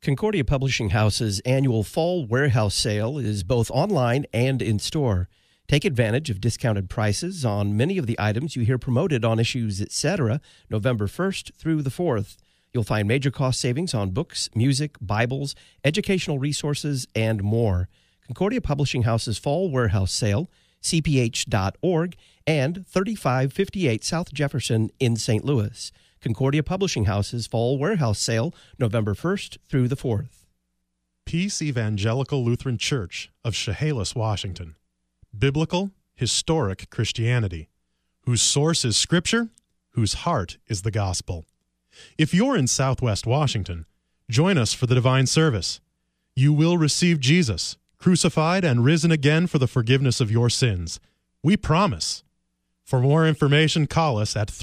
Concordia Publishing House's annual Fall Warehouse Sale is both online and in store. Take advantage of discounted prices on many of the items you hear promoted on Issues, Etc., November 1st through the 4th. You'll find major cost savings on books, music, Bibles, educational resources, and more. Concordia Publishing House's Fall Warehouse Sale, cph.org, and 3558 South Jefferson in St. Louis. Concordia Publishing House's Fall Warehouse Sale, November 1st through the 4th. Peace Evangelical Lutheran Church of Chehalis, Washington. Biblical, historic Christianity, whose source is Scripture, whose heart is the gospel. If you're in Southwest Washington, join us for the divine service. You will receive Jesus, crucified and risen again for the forgiveness of your sins. We promise. For more information, call us at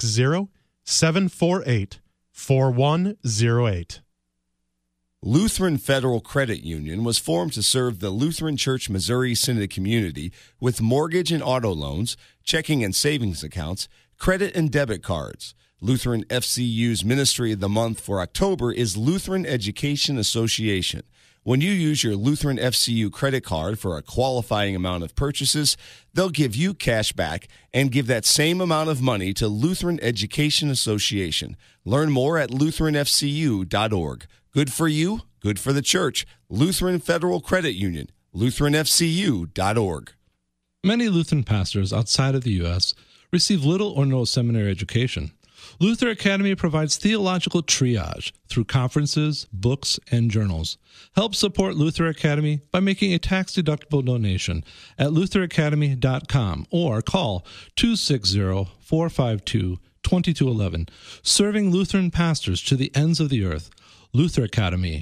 360-748-4108. Lutheran Federal Credit Union was formed to serve the Lutheran Church Missouri Synod community with mortgage and auto loans, checking and savings accounts, credit and debit cards. Lutheran FCU's Ministry of the Month for October is Lutheran Education Association. When you use your Lutheran FCU credit card for a qualifying amount of purchases, they'll give you cash back and give that same amount of money to Lutheran Education Association. Learn more at lutheranfcu.org. Good for you, good for the church. Lutheran Federal Credit Union, lutheranfcu.org. Many Lutheran pastors outside of the U.S. receive little or no seminary education. Luther Academy provides theological triage through conferences, books, and journals. Help support Luther Academy by making a tax-deductible donation at lutheracademy.com or call 260-452-2211. Serving Lutheran pastors to the ends of the earth. Luther Academy,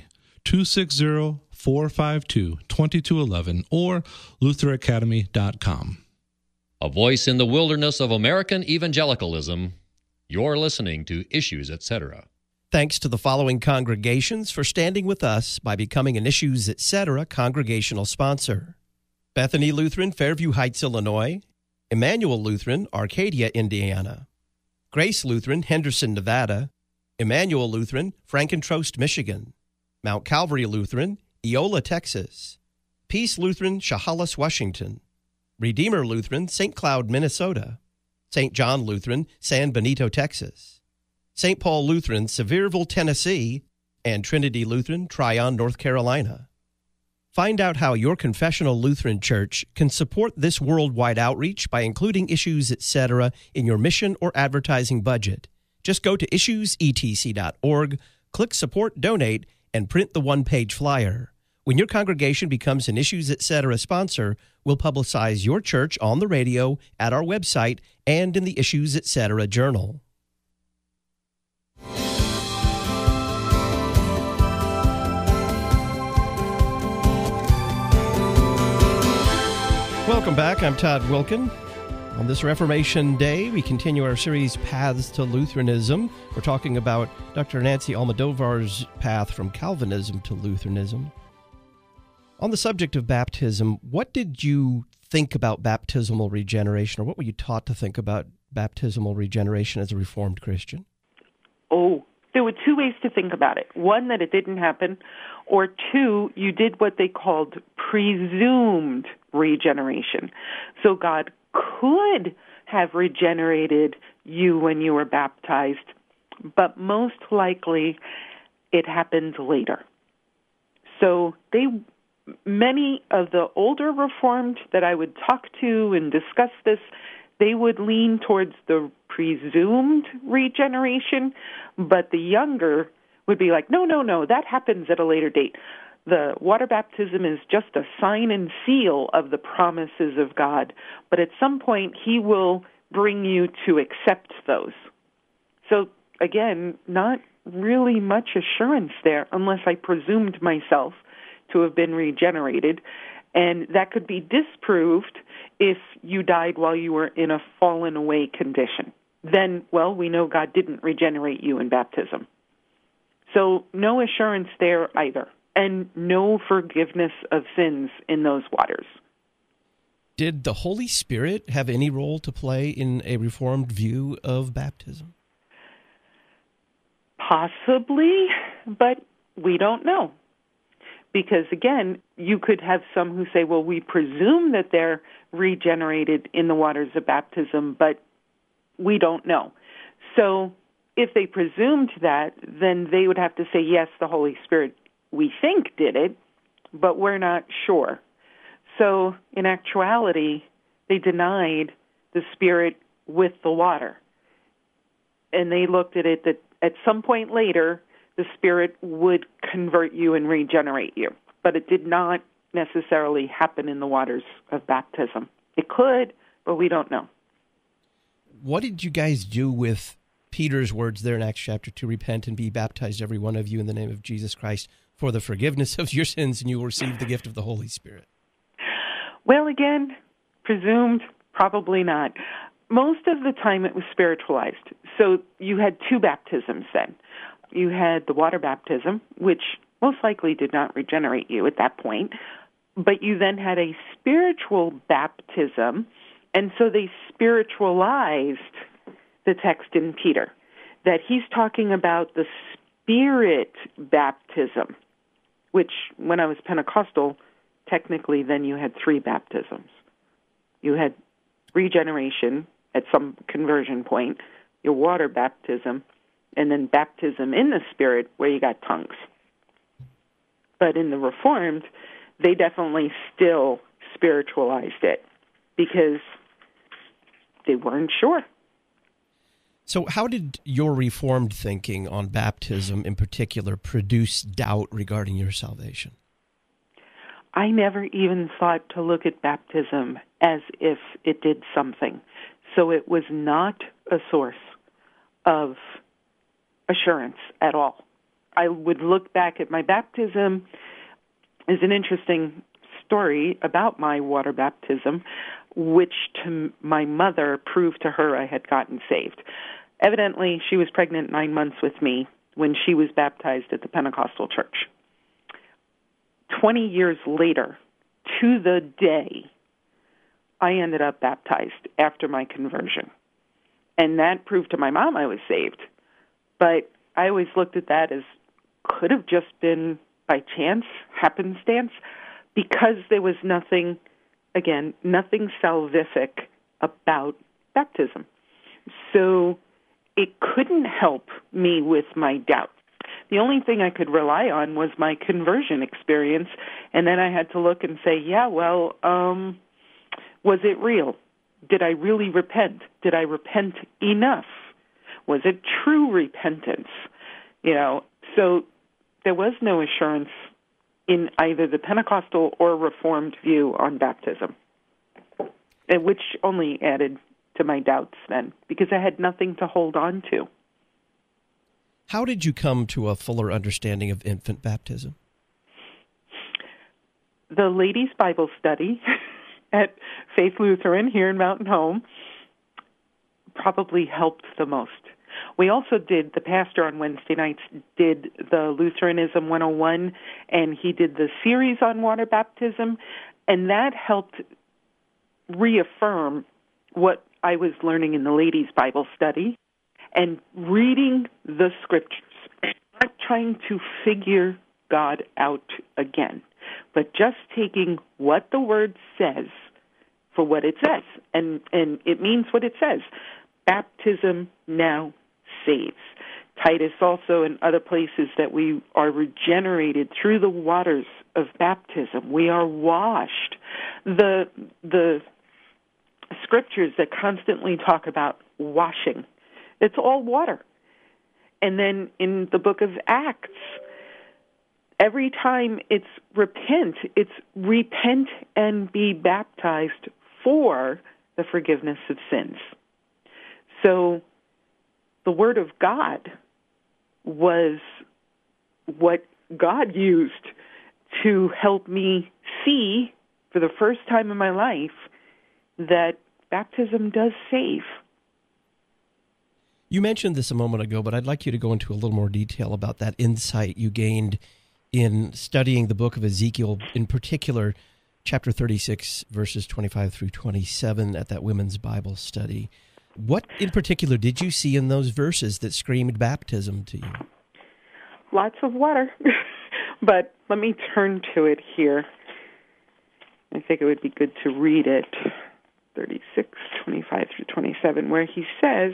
260-452-2211 or lutheracademy.com. A voice in the wilderness of American evangelicalism. You're listening to Issues, Etc. Thanks to the following congregations for standing with us by becoming an Issues, Etc. congregational sponsor: Bethany Lutheran, Fairview Heights, Illinois; Emmanuel Lutheran, Arcadia, Indiana; Grace Lutheran, Henderson, Nevada; Emmanuel Lutheran, Frankentrost, Michigan; Mount Calvary Lutheran, Eola, Texas; Peace Lutheran, Chehalis, Washington; Redeemer Lutheran, St. Cloud, Minnesota; St. John Lutheran, San Benito, Texas; St. Paul Lutheran, Sevierville, Tennessee; and Trinity Lutheran, Tryon, North Carolina. Find out how your confessional Lutheran church can support this worldwide outreach by including Issues, Etc. in your mission or advertising budget. Just go to issuesetc.org, click Support Donate, and print the one-page flyer. When your congregation becomes an Issues, Etc. sponsor, we'll publicize your church on the radio, at our website, and in the Issues, Etc. journal. Welcome back. I'm Todd Wilkin. On this Reformation Day, we continue our series, Paths to Lutheranism. We're talking about Dr. Nancy Almodovar's path from Calvinism to Lutheranism. On the subject of baptism, what did you think about baptismal regeneration, or what were you taught to think about baptismal regeneration as a Reformed Christian? Oh, there were two ways to think about it. One, that it didn't happen, or two, you did what they called presumed regeneration. So God could have regenerated you when you were baptized, but most likely it happened later. So many of the older Reformed that I would talk to and discuss this, they would lean towards the presumed regeneration, but the younger would be like, no, that happens at a later date. The water baptism is just a sign and seal of the promises of God, but at some point He will bring you to accept those. So again, not really much assurance there unless I presumed myself to have been regenerated, and that could be disproved if you died while you were in a fallen away condition. Then, well, we know God didn't regenerate you in baptism. So no assurance there either, and no forgiveness of sins in those waters. Did the Holy Spirit have any role to play in a Reformed view of baptism? Possibly, but we don't know. Because, again, you could have some who say, well, we presume that they're regenerated in the waters of baptism, but we don't know. So if they presumed that, then they would have to say, yes, the Holy Spirit, we think, did it, but we're not sure. So in actuality, they denied the Spirit with the water. And they looked at it that at some point later, the Spirit would convert you and regenerate you. But it did not necessarily happen in the waters of baptism. It could, but we don't know. What did you guys do with Peter's words there in Acts chapter 2, repent and be baptized, every one of you, in the name of Jesus Christ for the forgiveness of your sins, and you will receive the gift of the Holy Spirit? Well, again, presumed, probably not. Most of the time it was spiritualized. So you had two baptisms then. You had the water baptism, which most likely did not regenerate you at that point, but you then had a spiritual baptism, and so they spiritualized the text in Peter, that he's talking about the Spirit baptism, which when I was Pentecostal, technically then you had three baptisms. You had regeneration at some conversion point, your water baptism, and then baptism in the Spirit where you got tongues. But in the Reformed, they definitely still spiritualized it because they weren't sure. So how did your Reformed thinking on baptism in particular produce doubt regarding your salvation? I never even thought to look at baptism as if it did something. So it was not a source of assurance at all. I would look back at my baptism as an interesting story about my water baptism, which to my mother proved to her I had gotten saved. Evidently, she was pregnant 9 months with me when she was baptized at the Pentecostal church. 20 years later, to the day, I ended up baptized after my conversion. And that proved to my mom I was saved. But I always looked at that as could have just been by chance, happenstance, because there was nothing, again, nothing salvific about baptism. So it couldn't help me with my doubt. The only thing I could rely on was my conversion experience, and then I had to look and say, yeah, well, was it real? Did I really repent? Did I repent enough? Was it true repentance? So there was no assurance in either the Pentecostal or Reformed view on baptism, which only added to my doubts then, because I had nothing to hold on to. How did you come to a fuller understanding of infant baptism? The ladies' Bible study at Faith Lutheran here in Mountain Home probably helped the most. We also did, the pastor on Wednesday nights did the Lutheranism 101, and he did the series on water baptism, and that helped reaffirm what I was learning in the ladies' Bible study and reading the scriptures, not trying to figure God out again, but just taking what the Word says for what it says, and it means what it says. Baptism now saves. Titus also and other places that we are regenerated through the waters of baptism. We are washed. The scriptures that constantly talk about washing, it's all water. And then in the book of Acts, every time it's repent and be baptized for the forgiveness of sins. So the Word of God was what God used to help me see for the first time in my life that baptism does save. You mentioned this a moment ago, but I'd like you to go into a little more detail about that insight you gained in studying the book of Ezekiel, in particular, chapter 36, verses 25 through 27 at that women's Bible study. What in particular did you see in those verses that screamed baptism to you? lots of water. But let me turn to it here. I think it would be good to read it, 36, 25 through 27, where he says,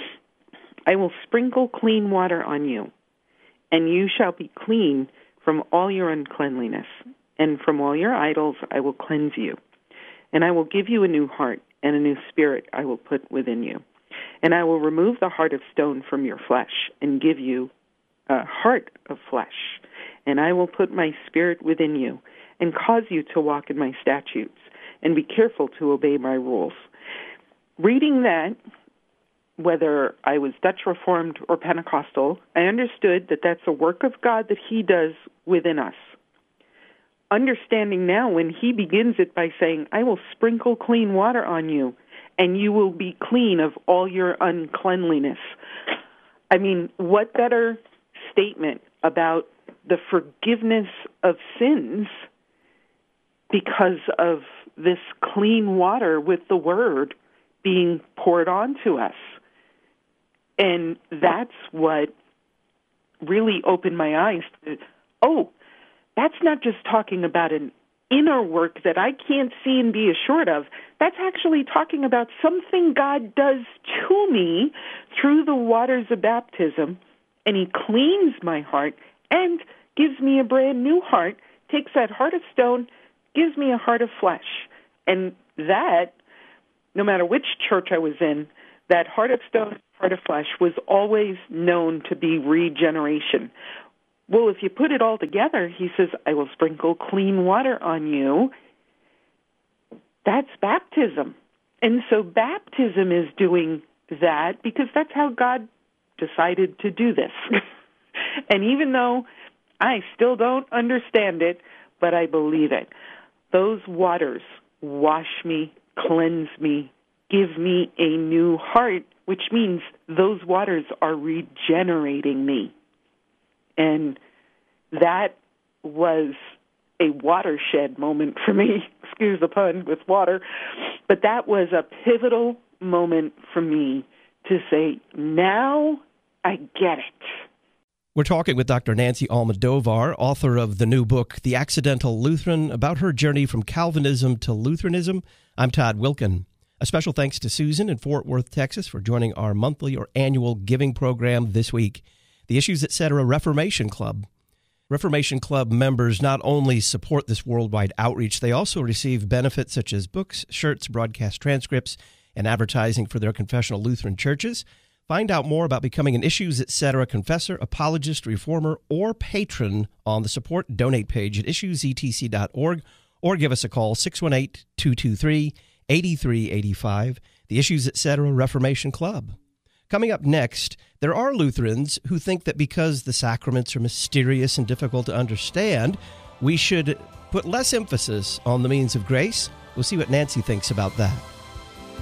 I will sprinkle clean water on you, and you shall be clean from all your uncleanliness, and from all your idols I will cleanse you. And I will give you a new heart, and a new spirit I will put within you. And I will remove the heart of stone from your flesh, and give you a heart of flesh. And I will put my spirit within you, and cause you to walk in my statutes, and be careful to obey my rules. Reading that, whether I was Dutch Reformed or Pentecostal, I understood that that's a work of God that he does within us. Understanding now when he begins it by saying, I will sprinkle clean water on you, and you will be clean of all your uncleanliness. I mean, what better statement about the forgiveness of sins because of this clean water with the word being poured onto us. And that's what really opened my eyes to, that's not just talking about an inner work that I can't see and be assured of. That's actually talking about something God does to me through the waters of baptism, and he cleans my heart and gives me a brand new heart, takes that heart of stone, gives me a heart of flesh. And that, no matter which church I was in, that heart of stone, heart of flesh was always known to be regeneration. Well, if you put it all together, he says, I will sprinkle clean water on you. That's baptism. And so baptism is doing that because that's how God decided to do this. And even though I still don't understand it, but I believe it, those waters wash me, cleanse me, give me a new heart, which means those waters are regenerating me. And that was a watershed moment for me, excuse the pun with water, but that was a pivotal moment for me to say, now I get it. We're talking with Dr. Nancy Almodovar, author of the new book, The Accidental Lutheran, about her journey from Calvinism to Lutheranism. I'm Todd Wilkin. A special thanks to Susan in Fort Worth, Texas, for joining our monthly or annual giving program this week. The Issues Etc. Reformation Club. Reformation Club members not only support this worldwide outreach, they also receive benefits such as books, shirts, broadcast transcripts, and advertising for their confessional Lutheran churches. Find out more about becoming an Issues Etc. confessor, apologist, reformer, or patron on the support donate page at issuesetc.org, or give us a call, 618-223-8385, the Issues Etc. Reformation Club. Coming up next, there are Lutherans who think that because the sacraments are mysterious and difficult to understand, we should put less emphasis on the means of grace. We'll see what Nancy thinks about that.